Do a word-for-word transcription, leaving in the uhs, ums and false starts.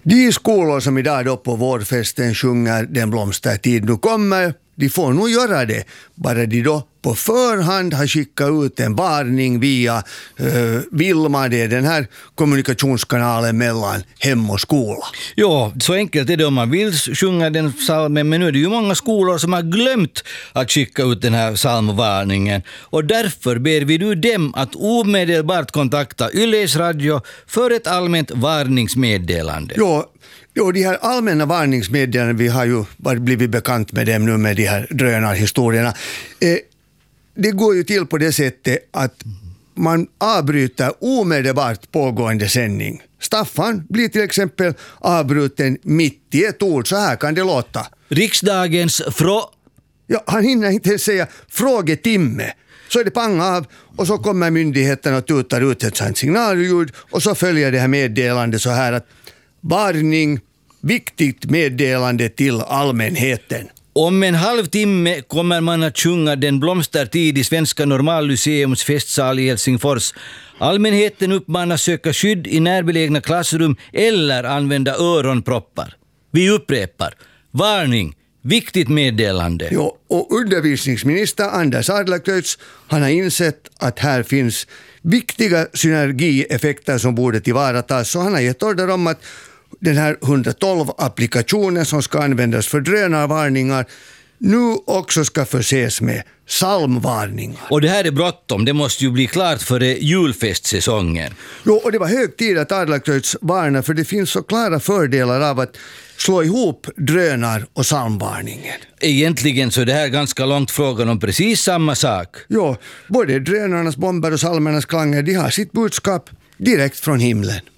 De skolor som idag då på vårfesten sjunger Den blomstertid nu kommer, de får nog göra det, bara de då på förhand har skickat ut en varning via uh, Vilma, det är den här kommunikationskanalen mellan hem och skola. Ja, så enkelt är det om man vill sjunga den psalmen, men nu är det ju många skolor som har glömt att skicka ut den här psalmvarningen, och därför ber vi nu dem att omedelbart kontakta Yles Radio för ett allmänt varningsmeddelande. Ja, Jo, de här allmänna varningsmeddelandena, vi har ju blivit bekant med dem nu med de här drönarhistorierna. Eh, det går ju till på det sättet att man avbryter omedelbart pågående sändning. Staffan blir till exempel avbruten mitt i ett ord, så här kan det låta. Riksdagens frå... Ja, han hinner inte säga frågetimme. Så är det pang av och så kommer myndigheten och tutar ut ett sånt signalljud och så följer det här meddelandet så här att varning, viktigt meddelande till allmänheten. Om en halvtimme kommer man att sjunga Den blomstertid i Svenska Normallyceums festsal i Helsingfors. Allmänheten uppmanas söka skydd i närbelägna klassrum eller använda öronproppar. Vi upprepar. Varning, viktigt meddelande. Jo, och undervisningsminister Anders Adlercreutz, han har insett att här finns viktiga synergieffekter som borde tillvaratas, så han har gett order om att den här etthundratolv-applikationen som ska användas för drönarvarningar nu också ska förses med psalmvarningar. Och det här är bråttom, det måste ju bli klart före julfestsäsongen. Jo, och det var hög tid att Adlercreutz varnar, för det finns så klara fördelar av att slå ihop drönar och psalmvarningen. Egentligen så är det här ganska långt frågan om precis samma sak. Jo, både drönarnas bomber och psalmernas klanger, de har sitt budskap direkt från himlen.